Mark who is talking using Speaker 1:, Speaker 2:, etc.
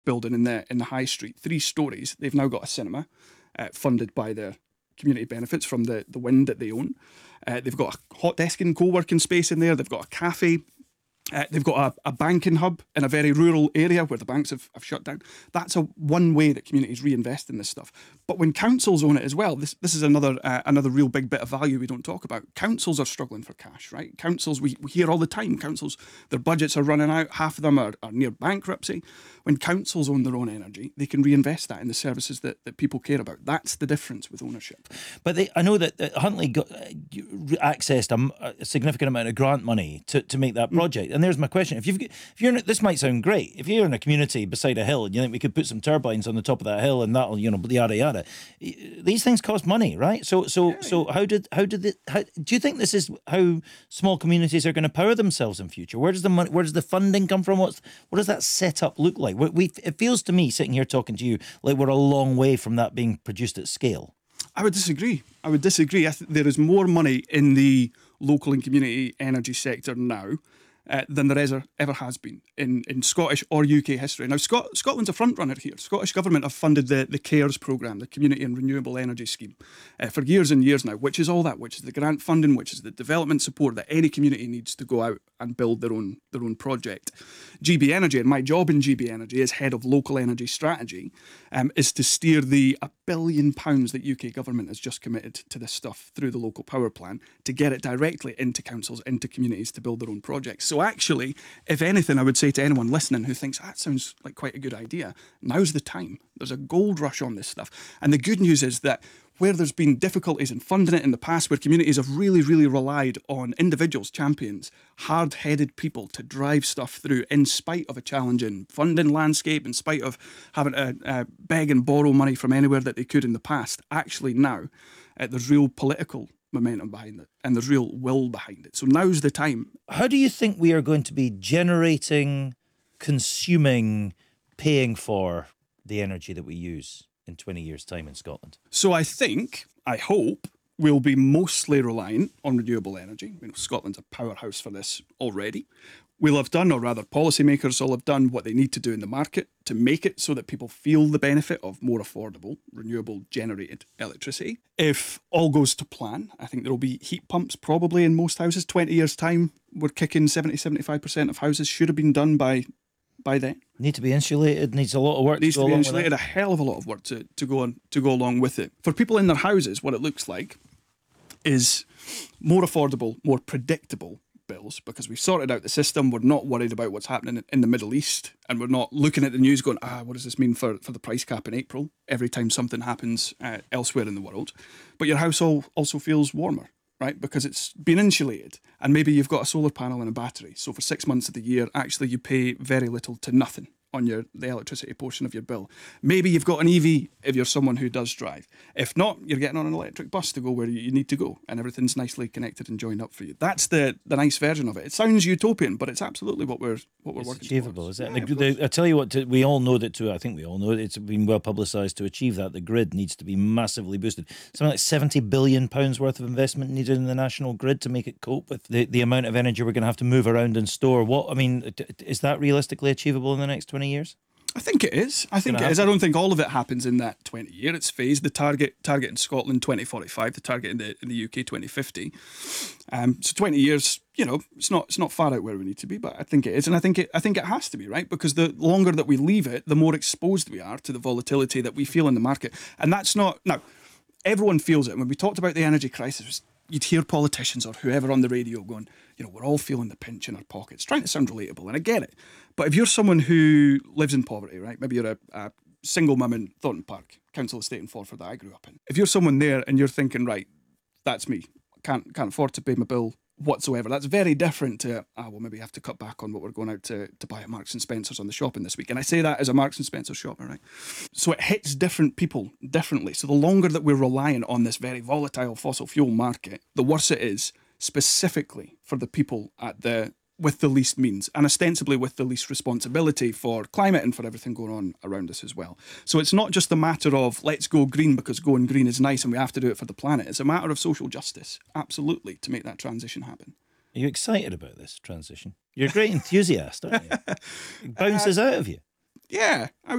Speaker 1: building in the high street, 3 stories. They've now got a cinema funded by their community benefits from the wind that they own. They've got a hot desk and co-working space in there. They've got a cafe. They've got a banking hub in a very rural area where the banks have shut down. That's one way that communities reinvest in this stuff. But when councils own it as well, this is another real big bit of value we don't talk about. Councils are struggling for cash, right? Councils, we hear all the time, councils, their budgets are running out. Half of them are near bankruptcy. When councils own their own energy, they can reinvest that in the services that people care about. That's the difference with ownership.
Speaker 2: But I know that Huntly accessed a significant amount of grant money to make that project. And there's my question: if you're this might sound great. If you're in a community beside a hill and you think we could put some turbines on the top of that hill and that'll yada yada, these things cost money, right? So how do you think this is how small communities are going to power themselves in future? Where does the money, where does the funding come from? What does that setup look like? It feels to me, sitting here talking to you, like we're a long way from that being produced at scale.
Speaker 1: I would disagree. There is more money in the local and community energy sector now than there ever has been in Scottish or UK history. Now, Scotland's a front runner here. Scottish Government have funded the CARES programme, the Community and Renewable Energy Scheme, for years and years now, which is all that, which is the grant funding, which is the development support that any community needs to go out and build their own project. GB Energy, and my job in GB Energy as head of local energy strategy, is to steer the £1 billion that UK government has just committed to this stuff through the local power plan to get it directly into councils, into communities to build their own projects. So actually, if anything, I would say to anyone listening who thinks that sounds like quite a good idea, now's the time. There's a gold rush on this stuff. And the good news is that where there's been difficulties in funding it in the past, where communities have really, really relied on individuals, champions, hard-headed people to drive stuff through in spite of a challenging funding landscape, in spite of having to beg and borrow money from anywhere that they could in the past, actually now there's real political momentum behind it and there's real will behind it. So now's the time.
Speaker 2: How do you think we are going to be generating, consuming, paying for the energy that we use in 20 years' time in Scotland?
Speaker 1: So I hope we'll be mostly reliant on renewable energy. Scotland's a powerhouse for this already. We'll have done, or rather policymakers will have done what they need to do in the market to make it so that people feel the benefit of more affordable, renewable generated electricity. If all goes to plan, I think there will be heat pumps probably in most houses. 20 years' time, we're kicking 70-75% of houses should have been done by then.
Speaker 2: Need to be insulated, needs a lot of work
Speaker 1: needs to be insulated, a hell of a lot of work to go along with it. For people in their houses, what it looks like is more affordable, more predictable bills, because we've sorted out the system. We're not worried about what's happening in the Middle East, and we're not looking at the news going, what does this mean for the price cap in April every time something happens elsewhere in the world. But your house also feels warmer, right? Because it's been insulated, and maybe you've got a solar panel and a battery. So for 6 months of the year, actually you pay very little to nothing on the electricity portion of your bill. Maybe you've got an EV if you're someone who does drive. If not, you're getting on an electric bus to go where you need to go, and everything's nicely connected and joined up for you. That's the nice version of it. It sounds utopian, but it's absolutely what we're working towards.
Speaker 2: It's achievable, is it?
Speaker 1: Yeah,
Speaker 2: I tell you what, we all know that I think we all know it's been well publicised. To achieve that, the grid needs to be massively boosted. Something like £70 billion worth of investment needed in the national grid to make it cope with the amount of energy we're going to have to move around and store. Is that realistically achievable in the next 20 years?
Speaker 1: I think it is. I don't think all of it happens in that 20 year. It's phased. The target in Scotland 2045. The target in the UK 2050. So 20 years. It's not far out where we need to be, but I think it is, and I think it has to be, right? Because the longer that we leave it, the more exposed we are to the volatility that we feel in the market, and that's not now. Everyone feels it. When we talked about the energy crisis, you'd hear politicians or whoever on the radio going, we're all feeling the pinch in our pockets, trying to sound relatable, and I get it. But if you're someone who lives in poverty, right? Maybe you're a single mum in Thornton Park, council estate in Forfar that I grew up in. If you're someone there and you're thinking, right, that's me, can't afford to pay my bill whatsoever, that's very different to, maybe I have to cut back on what we're going out to buy at Marks and Spencer's on the shopping this week. And I say that as a Marks and Spencer shopper, right? So it hits different people differently. So the longer that we're relying on this very volatile fossil fuel market, the worse it is, specifically for the people with the least means, and ostensibly with the least responsibility for climate and for everything going on around us as well. So it's not just a matter of let's go green because going green is nice and we have to do it for the planet. It's a matter of social justice, absolutely, to make that transition happen.
Speaker 2: Are you excited about this transition? You're a great enthusiast, aren't you? It bounces out of you.
Speaker 1: Yeah,